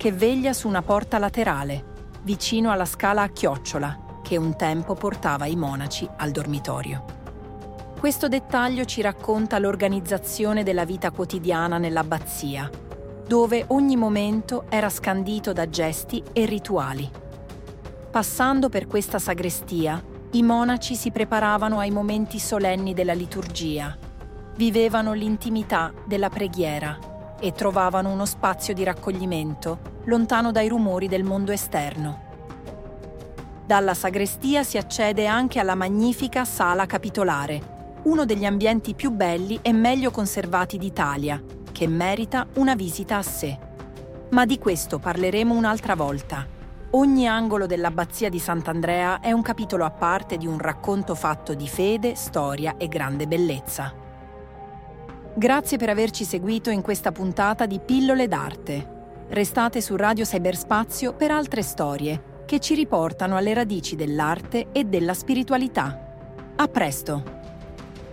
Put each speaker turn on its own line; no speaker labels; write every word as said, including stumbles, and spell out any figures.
che veglia su una porta laterale, vicino alla scala a chiocciola, che un tempo portava i monaci al dormitorio. Questo dettaglio ci racconta l'organizzazione della vita quotidiana nell'abbazia, dove ogni momento era scandito da gesti e rituali. Passando per questa sagrestia, i monaci si preparavano ai momenti solenni della liturgia, vivevano l'intimità della preghiera e trovavano uno spazio di raccoglimento lontano dai rumori del mondo esterno. Dalla sagrestia si accede anche alla magnifica sala capitolare, uno degli ambienti più belli e meglio conservati d'Italia, che merita una visita a sé. Ma di questo parleremo un'altra volta. Ogni angolo dell'abbazia di Sant'Andrea è un capitolo a parte di un racconto fatto di fede, storia e grande bellezza. Grazie per averci seguito in questa puntata di Pillole d'Arte. Restate su Radio Cyberspazio per altre storie che ci riportano alle radici dell'arte e della spiritualità. A presto!